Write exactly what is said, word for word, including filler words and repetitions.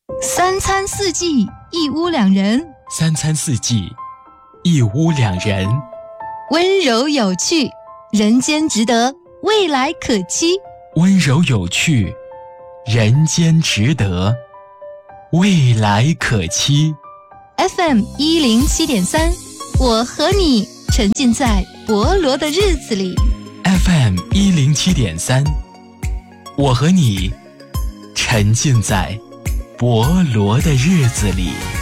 三餐四季，一屋两人。 三餐四季，一屋两人。 温柔有趣，人间值得，未来可期。 温柔有趣，人间值得，未来可期。 F M 一零七点三，我和你沉浸在博罗的日子里。 F M 一零七点三，我和你沉浸在博罗的日子里。